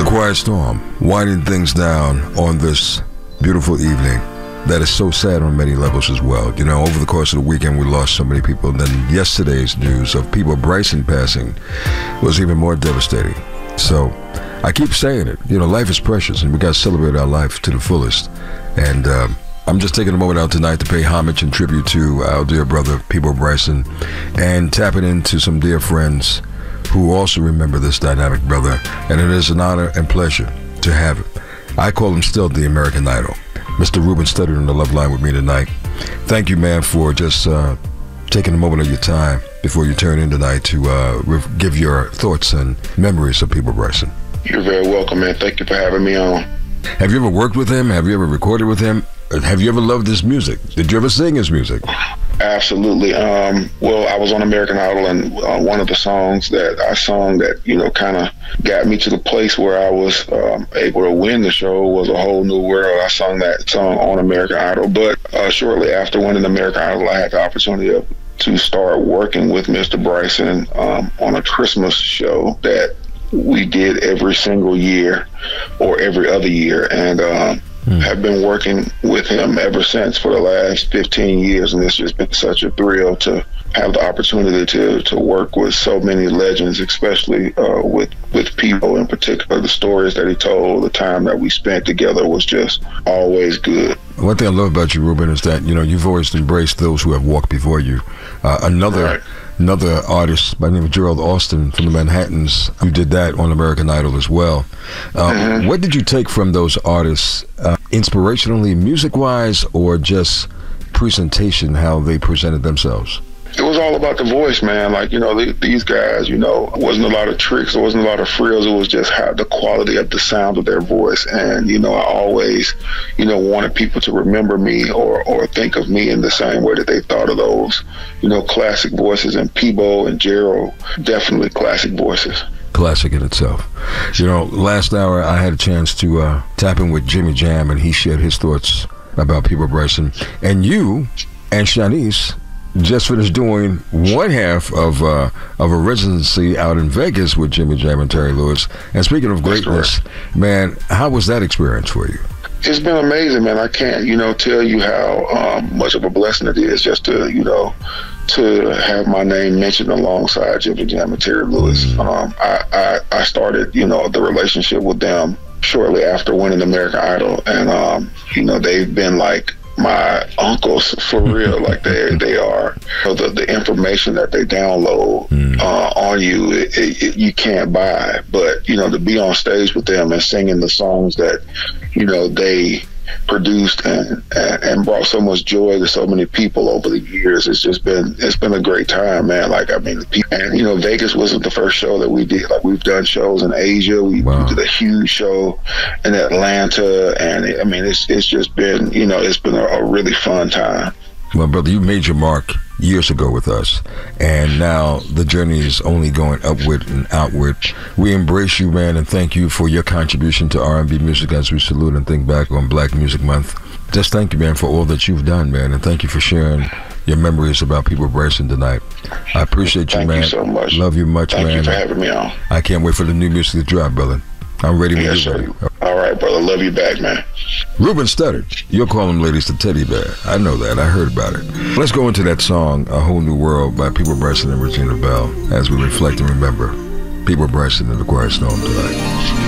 Quiet Storm, winding things down on this beautiful evening that is so sad on many levels as well. You know, over the course of the weekend, we lost so many people. And then yesterday's news of Peabo Bryson passing was even more devastating. So I keep saying it, you know, life is precious and we got to celebrate our life to the fullest. And I'm just taking a moment out tonight to pay homage and tribute to our dear brother, Peabo Bryson, and tapping into some dear friends who also remember this dynamic brother, and it is an honor and pleasure to have him. I call him still the American Idol. Mr. Ruben Studdard on the love line with me tonight. Thank you, man, for just taking a moment of your time before you turn in tonight to give your thoughts and memories of Peabo Bryson. You're very welcome, man. Thank you for having me on. Have you ever worked with him? Have you ever recorded with him? Have you ever loved his music? Did you ever sing his music? Absolutely. Well, I was on American Idol, and one of the songs that I sung that, you know, kind of got me to the place where I was able to win the show was A Whole New World. I sung that song on American Idol. But shortly after winning American Idol, I had the opportunity to start working with Mr. Bryson on a Christmas show that we did every single year or every other year. And have been working with him ever since for the last 15 years, and it's just been such a thrill to have the opportunity to work with so many legends, especially with Peabo in particular. The stories that he told, the time that we spent together was just always good. One thing I love about you, Ruben, is that, you know, you've always embraced those who have walked before you. Another artist by the name of Gerald Austin from the Manhattans, who did that on American Idol as well. What did you take from those artists, inspirationally, music-wise, or just presentation, how they presented themselves? It was all about the voice, man. Like, you know, these guys, you know, wasn't a lot of tricks, there wasn't a lot of frills. It was just how the quality of the sound of their voice. And, you know, I always, you know, wanted people to remember me or think of me in the same way that they thought of those, you know, classic voices. And Peabo and Gerald, definitely classic voices. Classic in itself. You know, last hour I had a chance to tap in with Jimmy Jam, and he shared his thoughts about Peabo Bryson. And you and Shanice just finished doing one half of a residency out in Vegas with Jimmy Jam and Terry Lewis. And speaking of greatness, man, how was that experience for you? It's been amazing, man. I can't, you know, tell you how much of a blessing it is just to, you know, to have my name mentioned alongside Jimmy Jam and Terry Lewis. I started, you know, the relationship with them shortly after winning American Idol, and you know, they've been like my uncles for real. Like they are. So the information that they download on you, you can't buy. But, you know, to be on stage with them and singing the songs that, you know, they produced and brought so much joy to so many people over the years, it's been a great time, man. Like, I mean, and, you know, Vegas wasn't the first show that we did. Like, we've done shows in Asia. We did a huge show in Atlanta, and I mean, it's just been, you know, it's been a really fun time. Well, brother, you made your mark years ago with us, and now the journey is only going upward and outward. We embrace you, man, and thank you for your contribution to R&B music as we salute and think back on Black Music Month. Just thank you, man, for all that you've done, man, and thank you for sharing your memories about Peabo Bryson tonight. I appreciate you, man. Thank you so much. Love you much, man. Thank you for having me on. I can't wait for the new music to drop, brother. I'm ready when you're ready. All right, brother. Love you back, man. Ruben Studdard. You'll call him ladies the teddy bear. I know that. I heard about it. Let's go into that song, A Whole New World by Peabo Bryson and Regina Belle, as we reflect and remember Peabo Bryson and the Quiet Storm tonight.